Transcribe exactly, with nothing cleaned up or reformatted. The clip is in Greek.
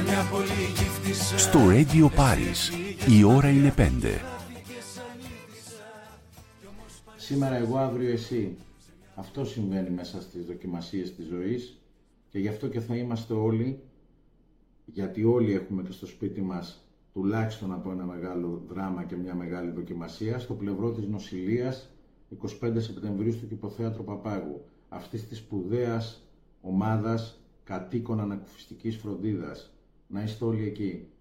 Στο Radio Paris, η ώρα είναι πέντε. Σήμερα εγώ, αύριο εσύ. Αυτό συμβαίνει μέσα στις δοκιμασίες της ζωής και γι' αυτό και θα είμαστε όλοι, γιατί όλοι έχουμε και στο σπίτι μας τουλάχιστον από ένα μεγάλο δράμα και μια μεγάλη δοκιμασία, στο πλευρό της νοσηλείας εικοστή πέμπτη Σεπτεμβρίου στο Κηποθέατρο Παπάγου, αυτής της σπουδαίας ομάδας κατοίκων ανακουφιστικής φροντίδας. Να είστε όλοι εκεί.